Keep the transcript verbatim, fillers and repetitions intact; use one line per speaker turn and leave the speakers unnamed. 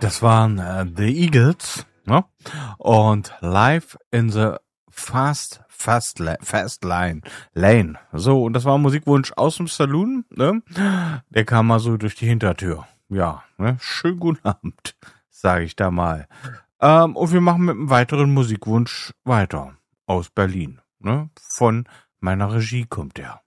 Das waren äh, The Eagles, ne? Und Live in the Fast Fast La- Fast Line Lane. So, und das war ein Musikwunsch aus dem Saloon, ne? Der kam mal so durch die Hintertür. Ja, ne? Schönen guten Abend, sage ich da mal. Ähm, und wir machen mit einem weiteren Musikwunsch weiter aus Berlin, ne? Von meiner Regie kommt der.